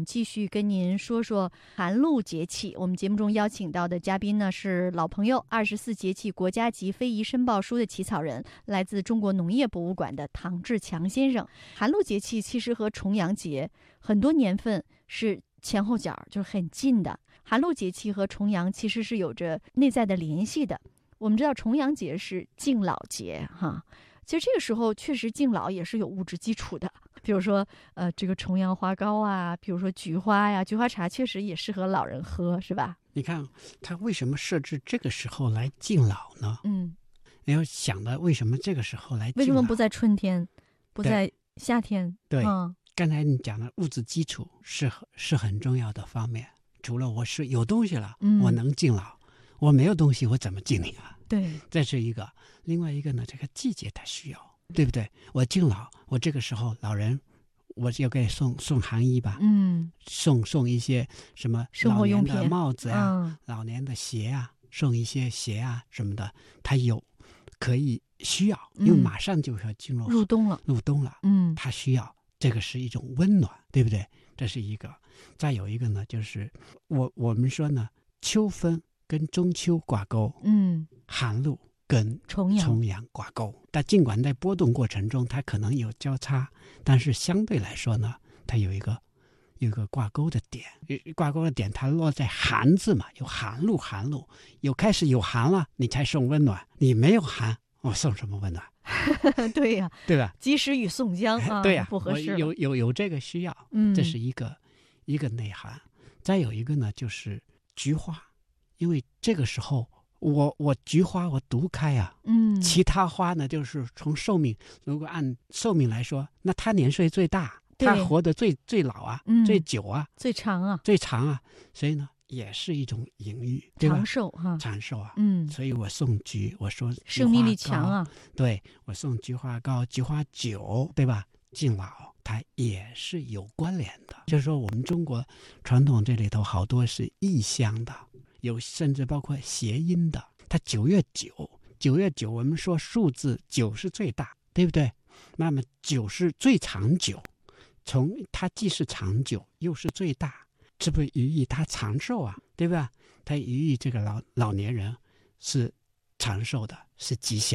继续跟您说说寒露节气。我们节目中邀请到的嘉宾呢是老朋友，24节气国家级非遗申报书的起草人，来自中国农业博物馆的唐志强先生。寒露节气其实和重阳节很多年份是前后脚，就是很近的。寒露节气和重阳其实是有着内在的联系的。我们知道重阳节是敬老节哈，其实这个时候确实敬老也是有物质基础的，比如说这个重阳花糕啊，比如说菊花呀，菊花茶确实也适合老人喝，是吧？ 你看他为什么设置这个时候来敬老呢？你要想的为什么这个时候来敬老？ 为什么不在春天，不在夏天？ 对，刚才你讲的物质基础是很重要的方面。除了我是有东西了，我能敬老，我没有东西，我怎么敬你啊？ 对， 这是一个。另外一个呢，这个季节它需要，对不对？我敬老，我这个时候老人，我就给送寒衣吧，送一些什么生活用品， 老年的帽子呀，老年的鞋啊，送一些鞋啊什么的，它有可以需要，因为马上就要进入入冬了， 它需要，这个是一种温暖，对不对？这是一个。再有一个呢，就是我们说呢，秋分跟中秋挂钩，寒露跟重阳挂钩。但尽管在波动过程中它可能有交叉，但是相对来说呢，它有一个挂钩的点，挂钩的点它落在寒字嘛，有寒露，有开始有寒了，你才送温暖，你没有寒，我送什么温暖？ 对呀， 对吧？ 及时雨宋江啊， 对呀， 不合适。 有这个需要，这是一个内涵。再有一个呢，就是菊花，因为这个时候我菊花我独开啊，其他花呢就是从寿命，如果按寿命来说，那它年岁最大，它活得最老啊，最久啊， 最长啊， 所以呢也是一种隐喻，对吧？长寿啊，所以我送菊，我说生命力强啊， 对，我送菊花糕、菊花酒，对吧？敬老它也是有关联的，就是说我们中国传统这里头好多是意象的，有甚至包括谐音的。它9月9，我们说数字9是最大，对不对？那么9是最长久，它既是长久又是最大，这不寓意它长寿啊，对吧？它寓意这个老年人是长寿的，是吉祥。